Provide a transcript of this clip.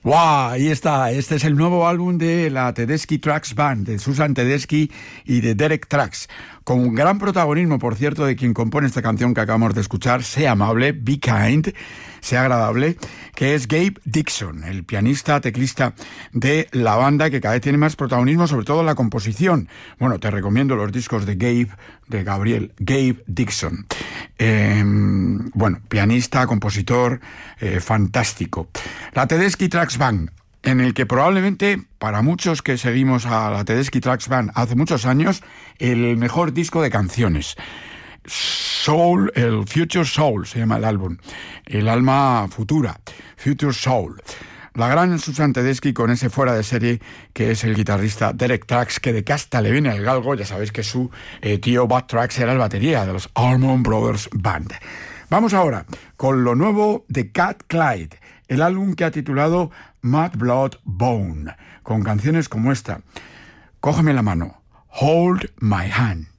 ¡Wow! Ahí está. Este es el nuevo álbum de la Tedeschi Trucks Band, de Susan Tedeschi y de Derek Trucks, con un gran protagonismo, por cierto, de quien compone esta canción que acabamos de escuchar, Sea amable, be kind, sea agradable, que es Gabe Dixon, el pianista, teclista de la banda, que cada vez tiene más protagonismo, sobre todo en la composición. Bueno, te recomiendo los discos de Gabriel Dixon. Bueno, pianista, compositor, fantástico. La Tedeschi Trucks Band, en el que probablemente, para muchos que seguimos a la Tedeschi Trucks Band hace muchos años, el mejor disco de canciones. Soul, el Future Soul se llama el álbum, el alma futura, Future Soul. La gran Susan Tedeschi con ese fuera de serie que es el guitarrista Derek Trucks, que de casta le viene el galgo. Ya sabéis que su tío Bud Trucks era el batería de los Allman Brothers Band. Vamos ahora con lo nuevo de Cat Clyde, el álbum que ha titulado Mud Blood Bone, con canciones como esta: Cógeme la mano, Hold My Hand.